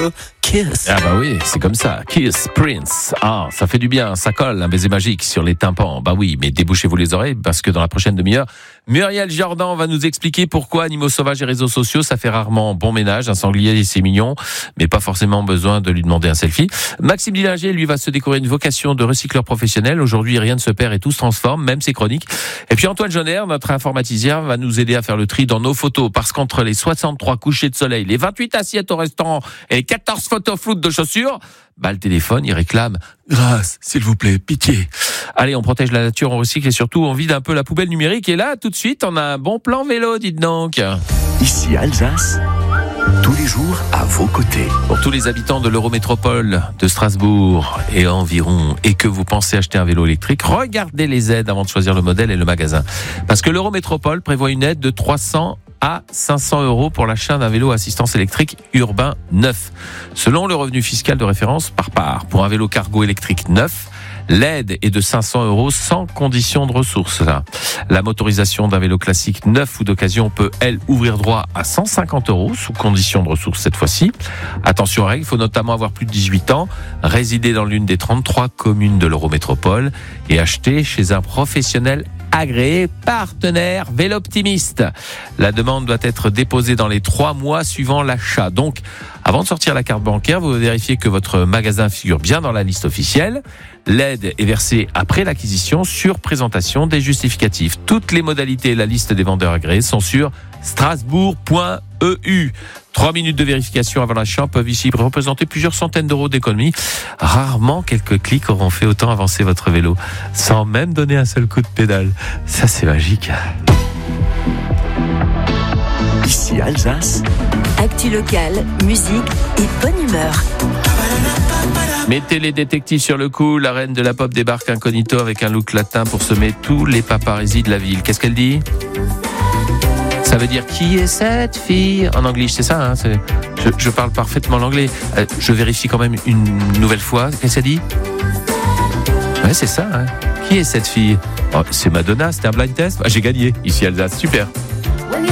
veux. Kiss. Ah bah oui, c'est comme ça. Kiss, Prince. Ah, ça fait du bien, ça colle, un baiser magique sur les tympans. Bah oui, mais débouchez-vous les oreilles parce que dans la prochaine demi-heure, Muriel Jordan va nous expliquer pourquoi animaux sauvages et réseaux sociaux, ça fait rarement bon ménage. Un sanglier, c'est mignon, mais pas forcément besoin de lui demander un selfie. Maxime Dillinger, lui, va se découvrir une vocation de recycleur professionnel. Aujourd'hui, rien ne se perd et tout se transforme, même ses chroniques. Et puis Antoine Jonner, notre informaticien, va nous aider à faire le tri dans nos photos parce qu'entre les 63 couchers de soleil, les 28 assiettes au restaurant et les 14 photos floutes de chaussures, bah le téléphone, il réclame « Grâce, s'il vous plaît, pitié ». Allez, on protège la nature, on recycle et surtout, on vide un peu la poubelle numérique. Et là, tout de suite, on a un bon plan vélo, dites donc. Ici Alsace, tous les jours à vos côtés. Pour tous les habitants de l'Eurométropole de Strasbourg et environ, et que vous pensez acheter un vélo électrique, regardez les aides avant de choisir le modèle et le magasin. Parce que l'Eurométropole prévoit une aide de 300 à 500 € pour l'achat d'un vélo assistance électrique urbain neuf. Selon le revenu fiscal de référence par part, pour un vélo cargo électrique neuf, l'aide est de 500 € sans condition de ressources. La motorisation d'un vélo classique neuf ou d'occasion peut, elle, ouvrir droit à 150 € sous condition de ressources cette fois-ci. Attention aux règles, il faut notamment avoir plus de 18 ans, résider dans l'une des 33 communes de l'Eurométropole et acheter chez un professionnel agréé partenaire Véloptimiste. La demande doit être déposée dans les 3 mois suivant l'achat. Donc, avant de sortir la carte bancaire, vous vérifiez que votre magasin figure bien dans la liste officielle. L'aide est versée après l'acquisition sur présentation des justificatifs. Toutes les modalités et la liste des vendeurs agréés sont sur strasbourg.eu. 3 minutes de vérification avant l'achat peuvent ici représenter plusieurs centaines d'euros d'économie. Rarement quelques clics auront fait autant avancer votre vélo, sans même donner un seul coup de pédale. Ça, c'est magique. Ici Alsace, Actu locale, musique et bonne humeur. Mettez les détectives sur le coup. La reine de la pop débarque incognito avec un look latin pour semer tous les paparazzis de la ville. Qu'est-ce qu'elle dit ? Ça veut dire qui est cette fille en anglais, c'est ça, hein, je parle parfaitement l'anglais. Je vérifie quand même une nouvelle fois. Qu'est-ce que ça dit ? Ouais, c'est ça. Hein. Qui est cette fille ? Oh, c'est Madonna, c'était un blind test. J'ai gagné, ici Alsace, super.